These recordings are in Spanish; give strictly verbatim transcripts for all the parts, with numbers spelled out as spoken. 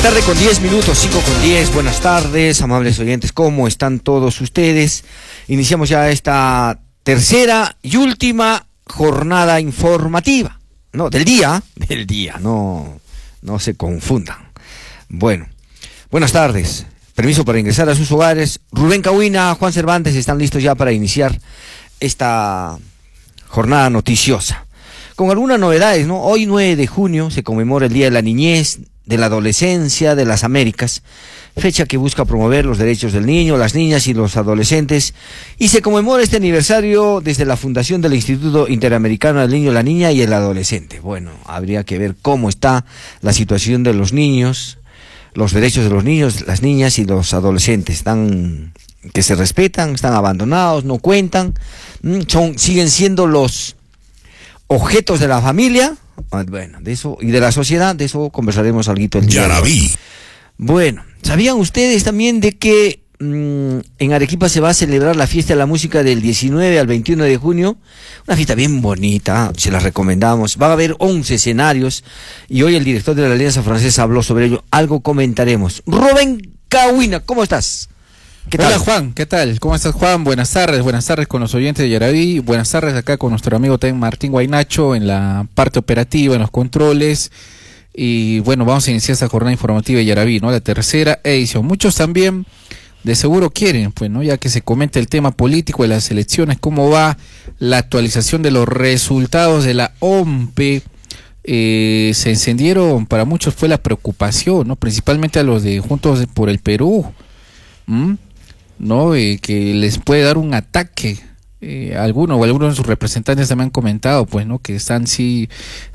tarde con diez minutos, cinco con diez. Buenas tardes, amables oyentes, ¿cómo están todos ustedes? Iniciamos ya esta tercera y última jornada informativa, no, del día, del día, no, no se confundan. Bueno, buenas tardes, permiso para ingresar a sus hogares. Rubén Cahuina, Juan Cervantes están listos ya para iniciar esta jornada noticiosa, con algunas novedades, ¿no? Hoy nueve de junio se conmemora el Día de la Niñez, de la Adolescencia de las Américas, fecha que busca promover los derechos del niño, las niñas y los adolescentes, y se conmemora este aniversario desde la fundación del Instituto Interamericano del Niño, la Niña y el Adolescente. Bueno, habría que ver cómo está la situación de los niños, los derechos de los niños, las niñas y los adolescentes. Están, que se respetan, están abandonados, no cuentan, son, siguen siendo los objetos de la familia. Bueno, de eso y de la sociedad, de eso conversaremos algo el día. Ya la vi. Bueno, ¿sabían ustedes también de que mmm, en Arequipa se va a celebrar la fiesta de la música del diecinueve al veintiuno de junio? Una fiesta bien bonita, se la recomendamos. Va a haber once escenarios y hoy el director de la Alianza Francesa habló sobre ello. Algo comentaremos. Rubén Cahuina, ¿cómo estás? ¿Qué tal? Hola Juan, ¿qué tal? ¿Cómo estás Juan? Buenas tardes, buenas tardes con los oyentes de Yaraví, buenas tardes acá con nuestro amigo también Martín Guaynacho en la parte operativa, en los controles, y bueno, vamos a iniciar esta jornada informativa de Yaraví, ¿no? La tercera edición. Muchos también de seguro quieren, pues, ¿no? Ya que se comenta el tema político de las elecciones, cómo va la actualización de los resultados de la O M P E. Eh, se encendieron, para muchos fue la preocupación, ¿no? Principalmente a los de Juntos por el Perú, ¿Mm? ¿no? Eh, que les puede dar un ataque. Eh, algunos o algunos de sus representantes también han comentado, pues, ¿no? Que están sí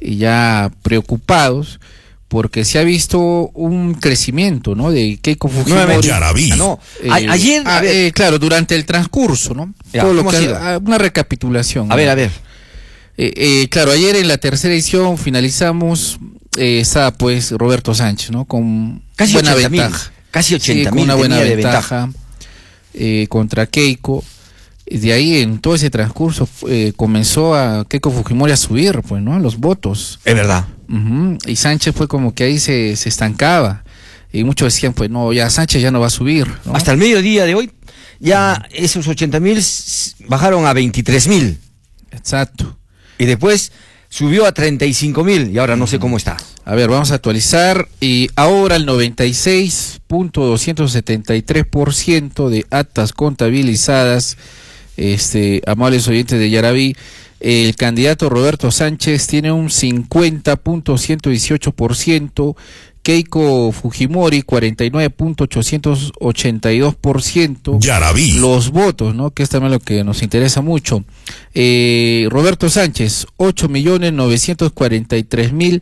ya preocupados porque se ha visto un crecimiento, ¿no? De Keiko Fujimori. Ya la vi. Ah, no. Eh, A ayer, ah, eh, claro, durante el transcurso, ¿no? Ya, Todo lo ¿cómo que, ha sido? ah, una recapitulación. A ¿no? ver, a ver. Eh, eh, claro, ayer en la tercera edición finalizamos, eh, estaba pues Roberto Sánchez, ¿no? Con Casi buena ochenta mil, ventaja. casi ochenta Sí, mil con una buena de ventaja, ventaja. Eh, contra Keiko. De ahí en todo ese transcurso eh, comenzó a Keiko Fujimori a subir, pues, ¿no? Los votos. Es verdad. Uh-huh. Y Sánchez fue como que ahí se, se estancaba. Y muchos decían, pues no, ya Sánchez ya no va a subir, ¿no? Hasta el mediodía de hoy, ya esos ochenta mil bajaron a veintitrés mil. Exacto. Y después subió a treinta y cinco mil y ahora no sé cómo está. A ver, vamos a actualizar. Y ahora el noventa y seis punto doscientos setenta y tres por ciento de actas contabilizadas, este, amables oyentes de Yaraví, el candidato Roberto Sánchez tiene un cincuenta punto ciento dieciocho por ciento, Keiko Fujimori cuarenta y nueve punto ochocientos ochenta y dos por ciento. Yaraví. Los votos, ¿no? Que es también lo que nos interesa mucho. Eh, Roberto Sánchez, ocho millones novecientos cuarenta y tres mil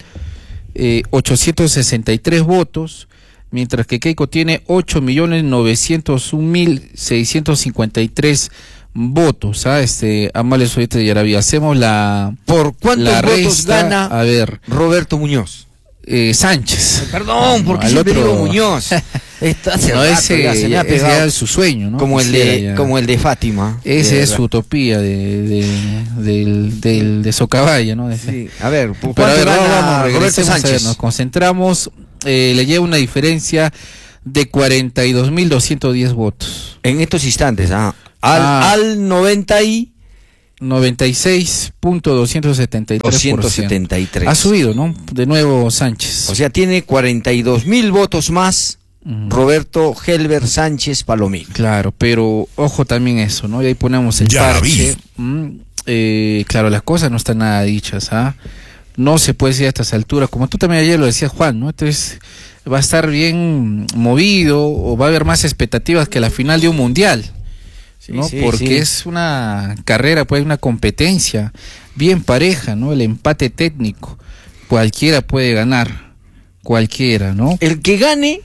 ochocientos sesenta y tres votos, mientras que Keiko tiene ocho millones novecientos un mil seiscientos cincuenta y tres votos. ¿Ah? Este, amables oyentes de Yaraví, hacemos la... ¿Por cuántos la votos resta, gana a ver, Roberto Muñoz? Eh, Sánchez. Perdón, porque No, siempre otro... digo Muñoz. Está hace no, rato, ese, ya se me ha ese pegado. era su sueño, ¿no? Como el Quisiera de, ya. como el de Fátima. Ese de es su utopía de, de, del, del, de Socabaya, ¿no? De sí. A ver, ¿por Pero a ver, cuánto vamos, gana vamos, Roberto regresemos, a ver, Sánchez? nos concentramos, eh, le lleva una diferencia de cuarenta y dos mil doscientos diez votos. En estos instantes, ah, al, Ah. al noventa y noventa y seis punto doscientos setenta y tres por ciento. doscientos setenta y tres. Ha subido, ¿no? De nuevo Sánchez. O sea, tiene cuarenta y dos mil votos más Ujú. Roberto Helber Sánchez Palomín. Claro, pero ojo también eso, ¿no? Y ahí ponemos el Ya la parche. Mm, eh, claro, las cosas no están nada dichas, ¿ah? No se puede decir a estas alturas, como tú también ayer lo decías, Juan, ¿no? Entonces va a estar bien movido o va a haber más expectativas que la final de un mundial, ¿no? Sí, Porque sí. es una carrera, pues una competencia bien pareja, ¿no? El empate técnico, cualquiera puede ganar, cualquiera, ¿no? El que gane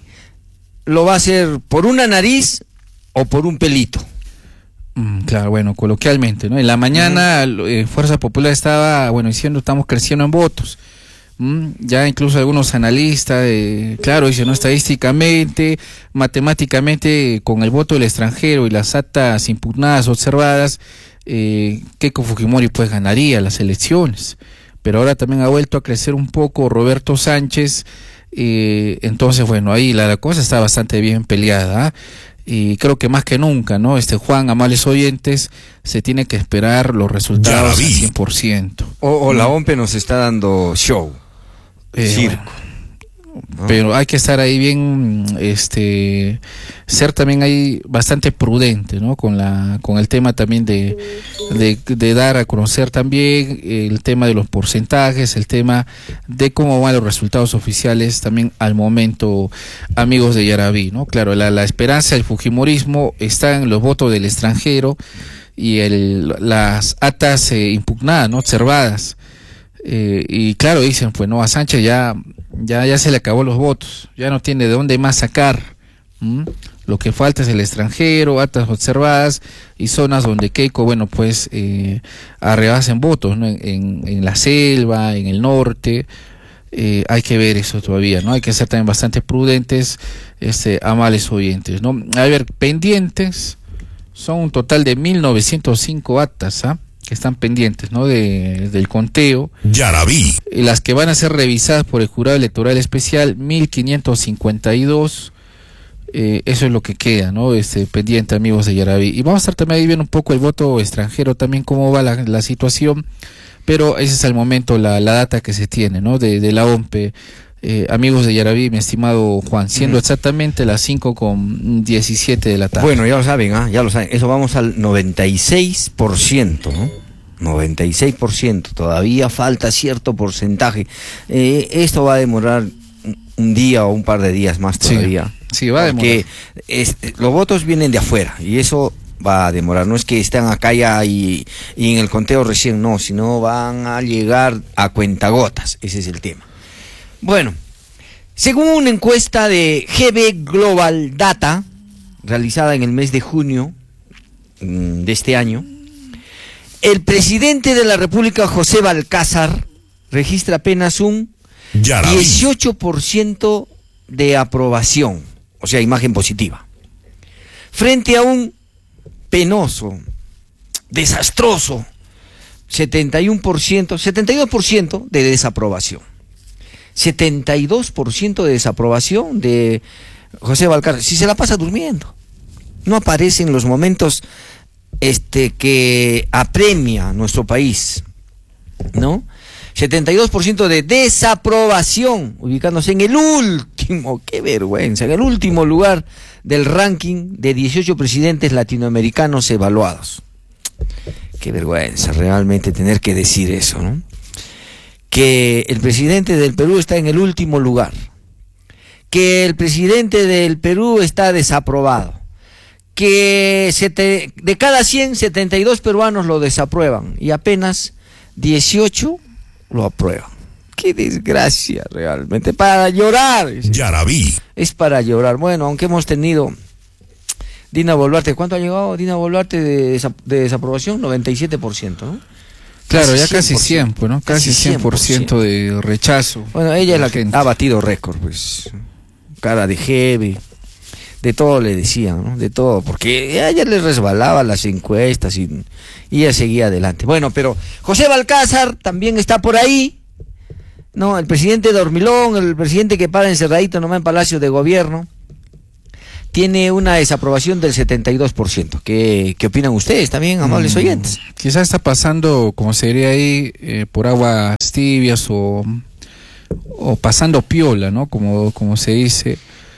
lo va a hacer por una nariz o por un pelito. Mm, claro, bueno, coloquialmente, ¿no? En la mañana uh-huh. eh, Fuerza Popular estaba, bueno, diciendo estamos creciendo en votos. Mm, ya incluso algunos analistas, eh, claro, dicen, ¿no? Estadísticamente, matemáticamente, con el voto del extranjero y las actas impugnadas, observadas, eh, Keiko Fujimori pues ganaría las elecciones. Pero ahora también ha vuelto a crecer un poco Roberto Sánchez, Eh, entonces, bueno, ahí la, la cosa está bastante bien peleada, ¿eh? Y creo que más que nunca, ¿no? Este Juan, amables oyentes, se tiene que esperar los resultados al cien por ciento. O, o la O M P E nos está dando show, eh, circo. Bueno, pero hay que estar ahí bien, este, ser también ahí bastante prudente, ¿no? Con la, con el tema también de, de, de dar a conocer también el tema de los porcentajes, el tema de cómo van los resultados oficiales también al momento, amigos de Yaraví, ¿no? Claro, la, la esperanza del fujimorismo está en los votos del extranjero y el, las actas eh, impugnadas, ¿no? Observadas. Eh, y claro, dicen, pues no, a Sánchez ya, ya, ya se le acabó los votos, ya no tiene de dónde más sacar. ¿Mm? Lo que falta es el extranjero, actas observadas y zonas donde Keiko, bueno, pues eh, arrebasen votos, ¿no? En, en, en la selva, en el norte. Eh, hay que ver eso todavía, ¿no? Hay que ser también bastante prudentes, este, amables oyentes, ¿no? A ver, pendientes son un total de mil novecientos cinco actas, ¿ah? Que están pendientes, ¿no? De, del conteo. Yaraví. Y las que van a ser revisadas por el jurado electoral especial, mil quinientos cincuenta y dos. Eh, eso es lo que queda, ¿no? Este, pendiente, amigos de Yaraví. Y vamos a estar también ahí viendo un poco el voto extranjero, también cómo va la, la situación. Pero ese es al momento la, la data que se tiene, ¿no? De, de la O M P E. Eh, amigos de Yaraví, mi estimado Juan, siendo exactamente las cinco con diecisiete de la tarde. Bueno, ya lo saben, ¿ah? Ya lo saben. Eso vamos al noventa y seis por ciento, ¿no? noventa y seis por ciento. Todavía falta cierto porcentaje. Eh, esto va a demorar un día o un par de días más todavía. Sí, sí va a demorar. Porque este, los votos vienen de afuera y eso va a demorar. No es que estén acá ya y, y en el conteo recién, no, sino van a llegar a cuentagotas. Ese es el tema. Bueno, según una encuesta de G B Global Data, realizada en el mes de junio mmm, de este año, el presidente de la República, José Balcázar, registra apenas un Yaraví. dieciocho por ciento de aprobación, o sea, imagen positiva, frente a un penoso, desastroso, setenta y uno por ciento, setenta y dos por ciento de desaprobación. setenta y dos por ciento de desaprobación de José Balcázar. Si se la pasa durmiendo, no aparece en los momentos este que apremia nuestro país, ¿no? setenta y dos por ciento de desaprobación, ubicándose en el último, qué vergüenza, en el último lugar del ranking de dieciocho presidentes latinoamericanos evaluados. Qué vergüenza realmente tener que decir eso, ¿no? Que el presidente del Perú está en el último lugar, que el presidente del Perú está desaprobado, que sete, de cada cien, setenta y dos peruanos lo desaprueban y apenas dieciocho lo aprueban. Qué desgracia realmente, para llorar. Yaraví. Es para llorar. Bueno, aunque hemos tenido Dina Boluarte, ¿cuánto ha llegado Dina Boluarte de, desa, de desaprobación? noventa y siete por ciento, ¿no? Claro, ya casi cien, pues, ¿no? Casi cien por ciento de rechazo. Bueno, ella es la que ha batido récord, pues. Cara de heavy, de todo le decían, ¿no? De todo, porque a ella le resbalaba las encuestas y, y ella seguía adelante. Bueno, pero José Balcázar también está por ahí, ¿no? El presidente Dormilón, el presidente que para encerradito nomás en Palacio de Gobierno, tiene una desaprobación del setenta y dos por ciento. ¿Qué, qué opinan ustedes también, amables oyentes? Mm, quizás está pasando, como se diría ahí, eh, por aguas tibias o, o pasando piola, ¿no? Como, como se dice,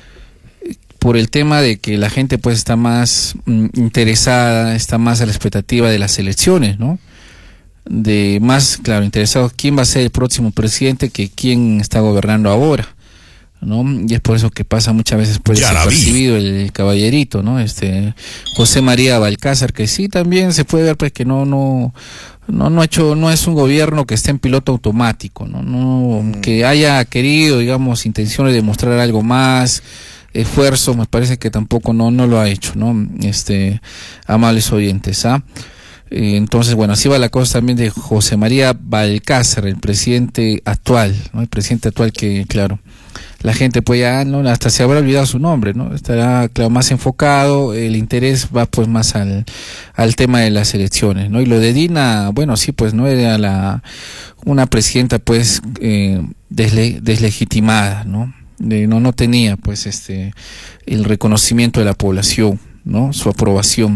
por el tema de que la gente pues está más mm, interesada, está más a la expectativa de las elecciones, ¿no? De más, claro, interesados quién va a ser el próximo presidente que quién está gobernando ahora, ¿no? Y es por eso que pasa muchas veces por desapercibido el, el caballerito, ¿no? Este José María Balcázar, que sí también se puede ver pues que no no no no ha hecho, no es un gobierno que esté en piloto automático, no no mm. que haya querido, digamos, intenciones de mostrar algo más, esfuerzo, me parece que tampoco no no lo ha hecho, ¿no? Este, amables oyentes, ¿ah? Entonces, bueno, así va la cosa también de José María Balcázar, el presidente actual, ¿no? El presidente actual que, claro, la gente pues ya no, hasta se habrá olvidado su nombre, ¿no? Estará, claro, más enfocado, el interés va pues más al, al tema de las elecciones, ¿no? Y lo de Dina, bueno, sí, pues no era la una presidenta pues eh, desle, deslegitimada, ¿no? de, no, no tenía pues este el reconocimiento de la población, ¿no? Su aprobación.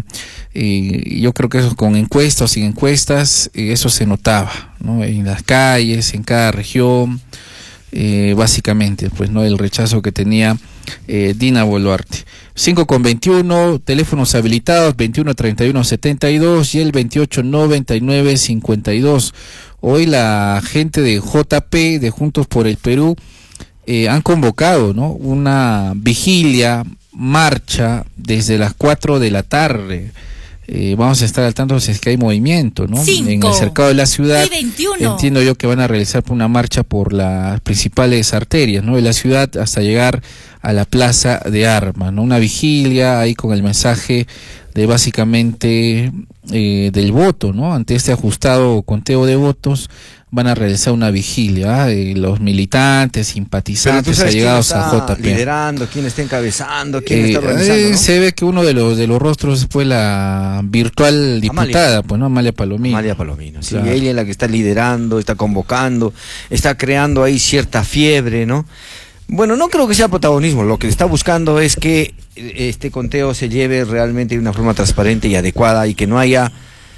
Y yo creo que eso con encuestas o sin encuestas, eh, eso se notaba, ¿no? En las calles, en cada región, eh, básicamente, pues, ¿no? El rechazo que tenía eh, Dina Boluarte. cinco con veintiuno, teléfonos habilitados, veintiuno treinta y uno setenta y dos y el veintiocho noventa y nueve cincuenta y dos. Hoy la gente de J P, de Juntos por el Perú, eh, han convocado, ¿no? Una vigilia, marcha desde las cuatro de la tarde. Eh, vamos a estar al tanto si es que hay movimiento, ¿no? Cinco en el cercado de la ciudad. y veintiuno. Entiendo yo que van a realizar una marcha por las principales arterias, ¿no? De la ciudad hasta llegar a la Plaza de Armas, ¿no? Una vigilia ahí con el mensaje de básicamente eh, del voto, ¿no? Ante este ajustado conteo de votos van a realizar una vigilia, ¿eh? los militantes, simpatizantes allegados a J P. Liderando, quién está encabezando, quién eh, está organizando, eh, ¿no? Se ve que uno de los de los rostros fue la virtual diputada, Amalia. pues, ¿no? Amalia Palomino. Amalia Palomino, sí, Claro. ella es la que está liderando, está convocando, está creando ahí cierta fiebre, ¿no? Bueno, no creo que sea protagonismo, lo que está buscando es que este conteo se lleve realmente de una forma transparente y adecuada y que no haya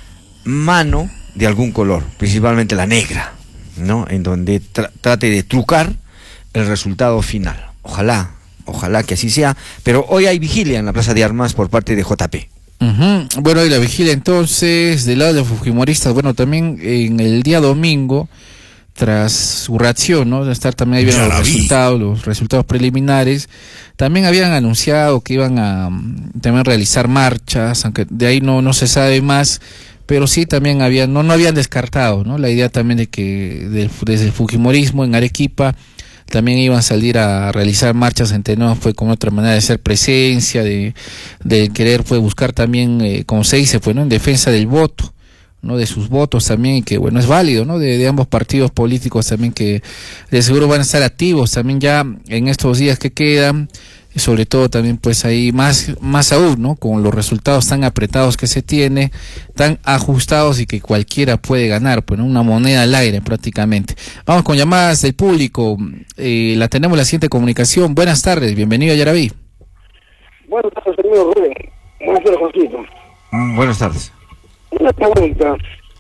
mano de algún color, principalmente la negra, ¿no? En donde tra trate de trucar el resultado final. Ojalá, ojalá que así sea, pero hoy hay vigilia en la Plaza de Armas por parte de J P. Uh-huh. Bueno, y la vigilia entonces, del lado de los fujimoristas, bueno, también en el día domingo, tras su reacción, ¿no? De estar también ahí viendo Ya los la vi. resultados, los resultados preliminares, también habían anunciado que iban a um, también realizar marchas, aunque de ahí no, no se sabe más, pero sí también habían, no, no habían descartado, ¿no? La idea también de que del, desde el fujimorismo en Arequipa también iban a salir a realizar marchas, entendemos, fue como otra manera de hacer presencia, de, de querer pues buscar también, eh, como se dice, pues, ¿no? En defensa del voto, ¿no? De sus votos también, y que bueno, es válido, ¿no? De, de ambos partidos políticos también, que de seguro van a estar activos también ya en estos días que quedan, y sobre todo también pues ahí más, más aún, ¿no? Con los resultados tan apretados que se tiene, tan ajustados y que cualquiera puede ganar, pues, ¿no? Una moneda al aire prácticamente. Vamos con llamadas del público, eh, la tenemos la siguiente comunicación. Buenas tardes, bienvenido a Yaraví. Buenas tardes, amigo Rubén. Buenas tardes, Josito. Mm, buenas tardes. Una pregunta.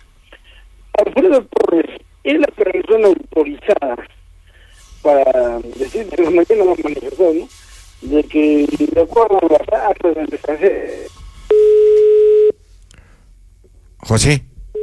Alfredo Torres, ¿es la persona autorizada para decir que la mañana va a manifestar, ¿no? De que, de acuerdo a las actas del extranjero. José.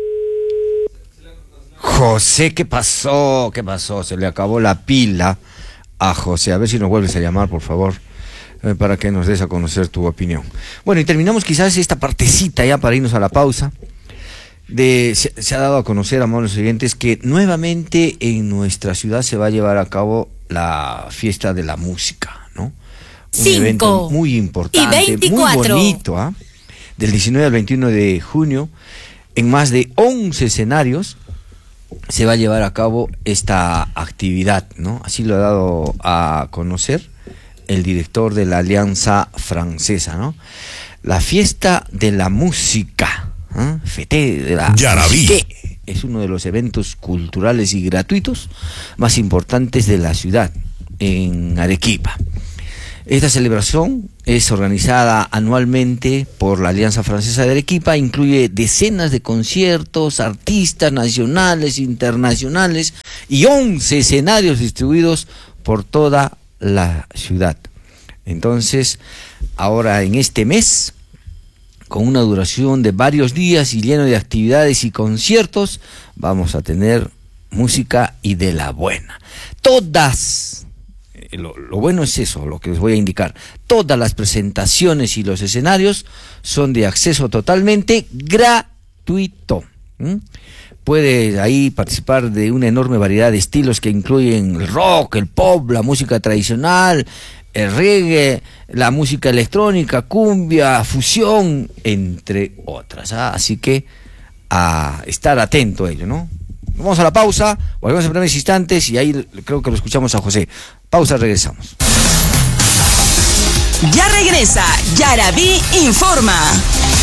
José, ¿qué pasó? ¿Qué pasó? Se le acabó la pila a José. A ver si nos vuelves a llamar, por favor, eh, para que nos des a conocer tu opinión. Bueno, y terminamos quizás esta partecita ya para irnos a la pausa. De, se, se ha dado a conocer, amables oyentes, que nuevamente en nuestra ciudad se va a llevar a cabo la fiesta de la música, ¿no? Un Cinco evento muy importante, y veinticuatro. muy bonito, ¿ah? Del diecinueve al veintiuno de junio, en más de once escenarios, se va a llevar a cabo esta actividad, ¿no? Así lo ha dado a conocer el director de la Alianza Francesa, ¿no? La fiesta de la música, ¿eh? Fete de la Ya la vi. música, es uno de los eventos culturales y gratuitos más importantes de la ciudad, en Arequipa. Esta celebración es organizada anualmente por la Alianza Francesa de Arequipa, incluye decenas de conciertos, artistas nacionales, internacionales y once escenarios distribuidos por toda la ciudad. Entonces, ahora en este mes, con una duración de varios días y lleno de actividades y conciertos, vamos a tener música y de la buena. Todas Lo, lo bueno es eso, lo que les voy a indicar. Todas las presentaciones y los escenarios son de acceso totalmente gratuito. ¿Mm? Puede ahí participar de una enorme variedad de estilos que incluyen el rock, el pop, la música tradicional, el reggae, la música electrónica, cumbia, fusión, entre otras. ¿Ah? Así que a estar atento a ello, ¿no? Vamos a la pausa, volvemos en breves instantes y ahí creo que lo escuchamos a José. Pausa, regresamos. Ya regresa Yaraví Informa.